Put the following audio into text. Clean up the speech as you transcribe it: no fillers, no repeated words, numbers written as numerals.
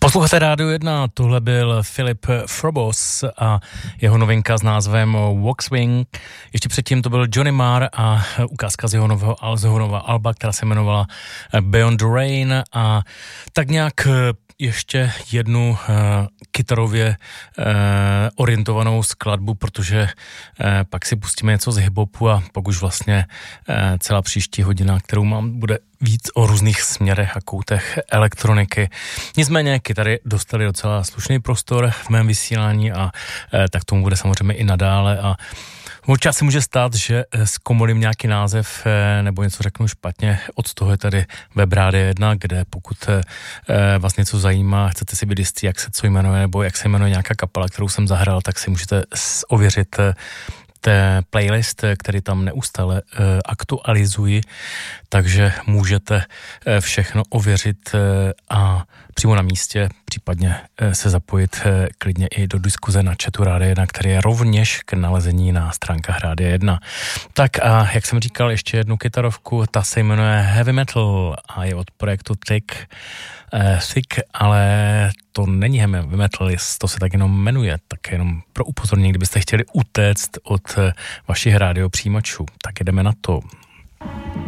Posloucháte Rádio 1, tohle byl Philip Frobos a jeho novinka s názvem Walkswing. Ještě předtím to byl Johnny Marr a ukázka z jeho nového alba, která se jmenovala Beyond the Rain, a tak nějak ještě jednu kytarově orientovanou skladbu, protože pak si pustíme něco z hip-hopu a pak už vlastně celá příští hodina, kterou mám, bude víc o různých směrech a koutech elektroniky. Nicméně kytary dostaly docela slušný prostor v mém vysílání a tak tomu bude samozřejmě i nadále. A možná se může stát, že zkomolím nějaký název nebo něco řeknu špatně. Od toho je tady web Rádia 1, kde pokud vás něco zajímá, chcete si být jistý, jak se co jmenuje nebo jak se jmenuje nějaká kapela, kterou jsem zahrál, tak si můžete ověřit playlist, který tam neustále aktualizuji, takže můžete všechno ověřit a přímo na místě, případně se zapojit klidně i do diskuze na chatu Rádia 1, který je rovněž k nalezení na stránkách Rádia 1. Tak a jak jsem říkal, ještě jednu kytarovku, ta se jmenuje Heavy Metal a je od projektu Thick, ale to není heavy metal, to se tak jenom jmenuje, tak jenom pro upozornění, kdybyste chtěli utéct od vašich rádiopřijímačů, tak jdeme na to.